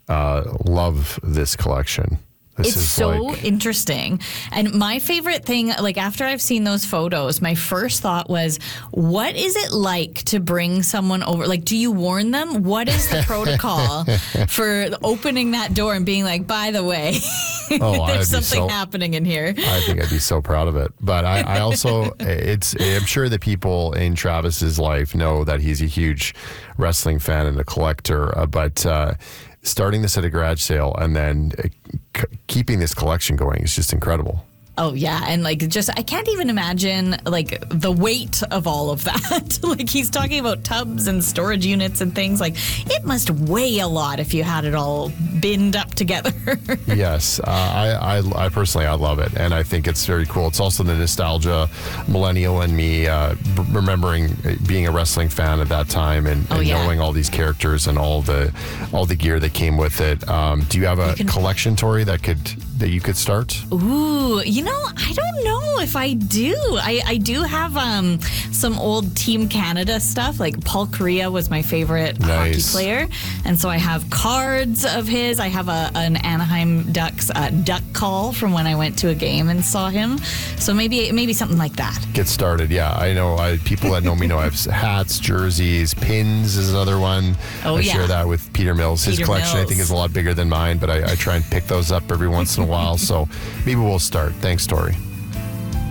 love this collection. It's so interesting. And my favorite thing, like after I've seen those photos, my first thought was, what is it like to bring someone over? Like, do you warn them? What is the protocol for opening that door and being like, by the way, there's something happening in here? I think I'd be so proud of it. But I also, I'm sure that people in Travis's life know that he's a huge wrestling fan and a collector. But starting this at a garage sale and then keeping this collection going is just incredible. Oh, yeah. And like, just, I can't even imagine like the weight of all of that. Like, he's talking about tubs and storage units and things. Like, it must weigh a lot if you had it all binned up together. Yes. I personally, I love it. And I think it's very cool. It's also the nostalgia, millennial and me, remembering being a wrestling fan at that time and knowing all these characters and all the gear that came with it. Do you have a collection, Tori, that you could start? Ooh, I don't know if I do. I do have some old Team Canada stuff. Like Paul Kariya was my favorite hockey player. And so I have cards of his. I have an Anaheim Ducks duck call from when I went to a game and saw him. So maybe something like that. Get started, yeah. I know people that know me know I have hats, jerseys, pins is another one. Oh, I share that with Peter Mills. His collection, I think, is a lot bigger than mine, but I try and pick those up every once in a while. So maybe we'll start. Thanks, Tori.